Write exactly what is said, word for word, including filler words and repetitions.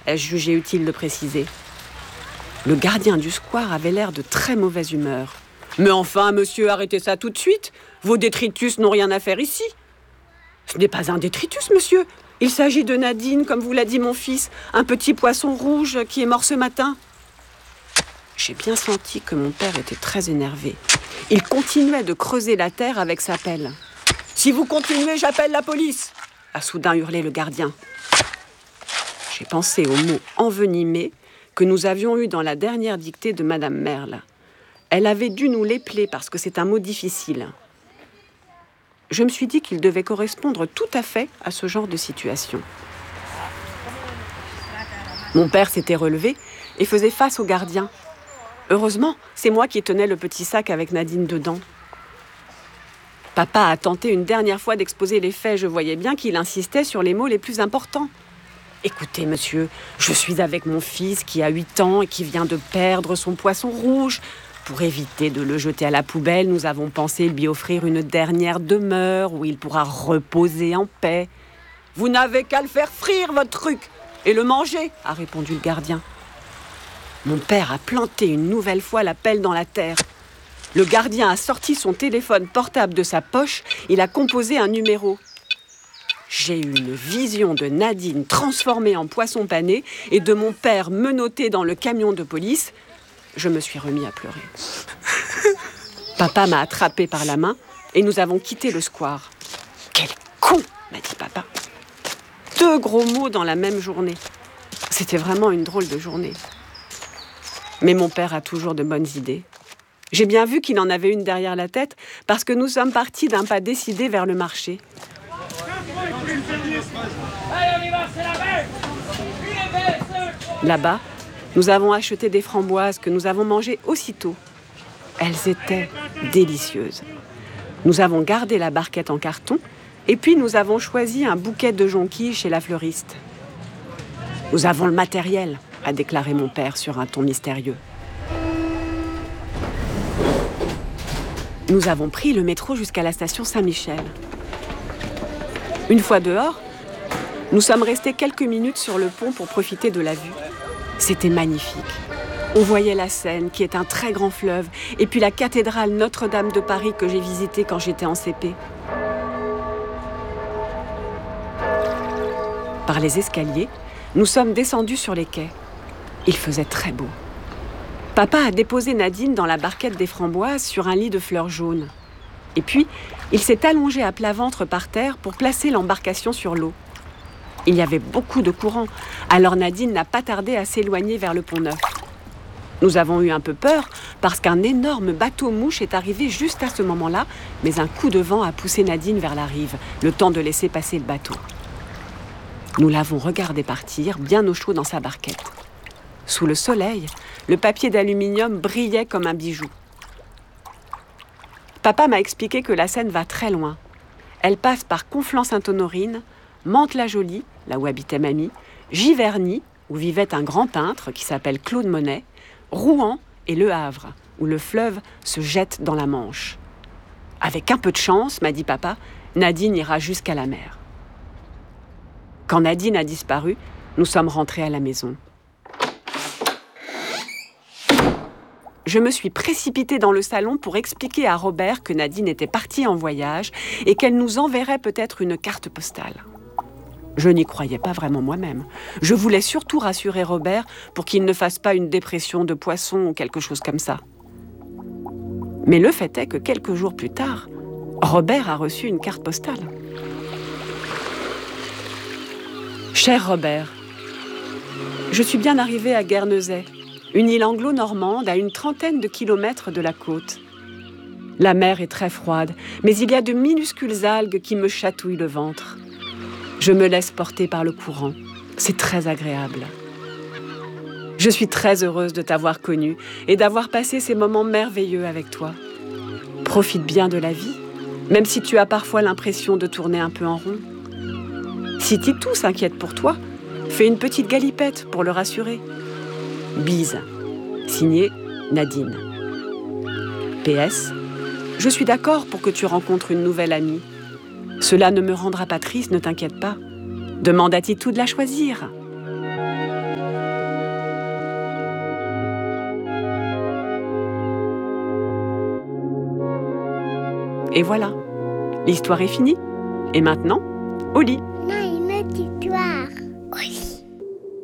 ai-je jugé utile de préciser. Le gardien du square avait l'air de très mauvaise humeur. « Mais enfin, monsieur, arrêtez ça tout de suite. Vos détritus n'ont rien à faire ici. » »« Ce n'est pas un détritus, monsieur. Il s'agit de Nadine, comme vous l'a dit mon fils, un petit poisson rouge qui est mort ce matin. » J'ai bien senti que mon père était très énervé. Il continuait de creuser la terre avec sa pelle. « Si vous continuez, j'appelle la police !» a soudain hurlé le gardien. J'ai pensé aux mots envenimés que nous avions eus dans la dernière dictée de Madame Merle. Elle avait dû nous l'épeler parce que c'est un mot difficile. Je me suis dit qu'il devait correspondre tout à fait à ce genre de situation. Mon père s'était relevé et faisait face au gardien. Heureusement, c'est moi qui tenais le petit sac avec Nadine dedans. Papa a tenté une dernière fois d'exposer les faits. Je voyais bien qu'il insistait sur les mots les plus importants. « Écoutez, monsieur, je suis avec mon fils qui a huit ans et qui vient de perdre son poisson rouge. Pour éviter de le jeter à la poubelle, nous avons pensé lui offrir une dernière demeure où il pourra reposer en paix. »« Vous n'avez qu'à le faire frire, votre truc, et le manger, » a répondu le gardien. Mon père a planté une nouvelle fois la pelle dans la terre. Le gardien a sorti son téléphone portable de sa poche. Il a composé un numéro. J'ai eu une vision de Nadine transformée en poisson pané et de mon père menotté dans le camion de police. Je me suis remis à pleurer. Papa m'a attrapé par la main et nous avons quitté le square. « Quel con !» m'a dit papa. Deux gros mots dans la même journée. C'était vraiment une drôle de journée. Mais mon père a toujours de bonnes idées. J'ai bien vu qu'il en avait une derrière la tête parce que nous sommes partis d'un pas décidé vers le marché. Là-bas, nous avons acheté des framboises que nous avons mangées aussitôt. Elles étaient délicieuses. Nous avons gardé la barquette en carton et puis nous avons choisi un bouquet de jonquilles chez la fleuriste. « Nous avons le matériel », a déclaré mon père sur un ton mystérieux. Nous avons pris le métro jusqu'à la station Saint-Michel. Une fois dehors, nous sommes restés quelques minutes sur le pont pour profiter de la vue. C'était magnifique. On voyait la Seine, qui est un très grand fleuve, et puis la cathédrale Notre-Dame de Paris que j'ai visitée quand j'étais en C P. Par les escaliers, nous sommes descendus sur les quais. Il faisait très beau. Papa a déposé Nadine dans la barquette des framboises sur un lit de fleurs jaunes. Et puis, il s'est allongé à plat ventre par terre pour placer l'embarcation sur l'eau. Il y avait beaucoup de courant, alors Nadine n'a pas tardé à s'éloigner vers le Pont-Neuf. Nous avons eu un peu peur parce qu'un énorme bateau-mouche est arrivé juste à ce moment-là, mais un coup de vent a poussé Nadine vers la rive, le temps de laisser passer le bateau. Nous l'avons regardé partir, bien au chaud dans sa barquette. Sous le soleil, le papier d'aluminium brillait comme un bijou. Papa m'a expliqué que la Seine va très loin. Elle passe par Conflans-Sainte-Honorine, Mantes-la-Jolie, là où habitait mamie, Giverny, où vivait un grand peintre qui s'appelle Claude Monet, Rouen et Le Havre, où le fleuve se jette dans la Manche. Avec un peu de chance, m'a dit papa, Nadine ira jusqu'à la mer. Quand Nadine a disparu, nous sommes rentrés à la maison. Je me suis précipitée dans le salon pour expliquer à Robert que Nadine était partie en voyage et qu'elle nous enverrait peut-être une carte postale. Je n'y croyais pas vraiment moi-même. Je voulais surtout rassurer Robert pour qu'il ne fasse pas une dépression de poisson ou quelque chose comme ça. Mais le fait est que quelques jours plus tard, Robert a reçu une carte postale. Cher Robert, je suis bien arrivée à Guernesey, une île anglo-normande à une trentaine de kilomètres de la côte. La mer est très froide, mais il y a de minuscules algues qui me chatouillent le ventre. Je me laisse porter par le courant. C'est très agréable. Je suis très heureuse de t'avoir connue et d'avoir passé ces moments merveilleux avec toi. Profite bien de la vie, même si tu as parfois l'impression de tourner un peu en rond. Si Titou s'inquiète pour toi, fais une petite galipette pour le rassurer. Bise. Signé Nadine. P S. Je suis d'accord pour que tu rencontres une nouvelle amie. Cela ne me rendra pas triste, ne t'inquiète pas. Demande à Titou de la choisir. Et voilà, l'histoire est finie. Et maintenant, au lit. Non, une autre histoire. Au lit.